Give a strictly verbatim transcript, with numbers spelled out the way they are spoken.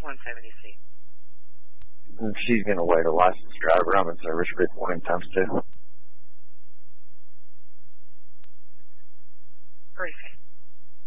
one seventy-six. She's going to wait a licensed driver. I'm in service reporting times two. Briefing.